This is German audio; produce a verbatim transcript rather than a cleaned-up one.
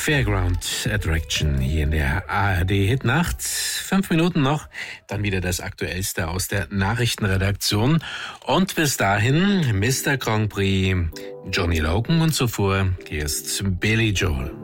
Fairground Attraction hier in der A R D-Hitnacht. Fünf Minuten noch, dann wieder das Aktuellste aus der Nachrichtenredaktion. Und bis dahin Mister Grand Prix Johnny Logan und zuvor hier ist Billy Joel.